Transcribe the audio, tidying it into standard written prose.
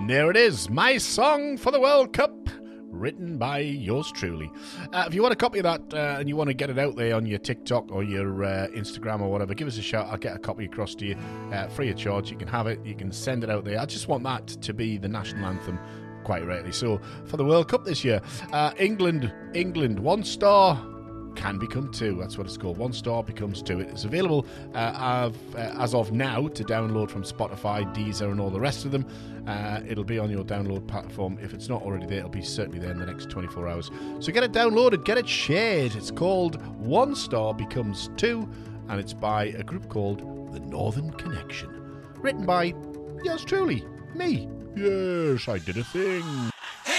And there it is, my song for the World Cup, written by yours truly. If you want a copy of that and you want to get it out there on your TikTok or your Instagram or whatever, give us a shout. I'll get a copy across to you free of charge. You can have it. You can send it out there. I just want that to be the national anthem, quite rightly. So for the World Cup this year, England, 1 star can become 2. That's what it's called. 1 star becomes 2. It is available as of now to download from Spotify, Deezer, and all the rest of them. It'll be on your download platform. If it's not already there, it'll be certainly there in the next 24 hours. So get it downloaded, get it shared. It's called 1 Star Becomes 2, and it's by a group called The Northern Connection. Written by yours truly, me. Yes, I did a thing.